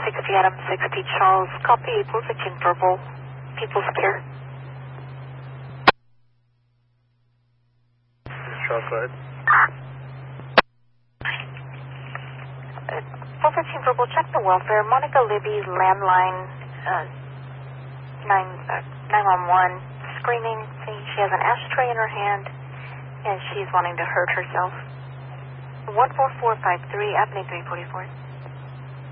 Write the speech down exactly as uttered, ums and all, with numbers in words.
sixty Adam sixty Charles. Copy Wolverine Verbal. People's Care. Charles, go ahead. Uh, Wolverine Verbal, check the welfare. Monica Libby, landline uh, nine, uh, nine one one, screaming, saying she has an ashtray in her hand and she's wanting to hurt herself. one four four five three, Avenue three forty-four.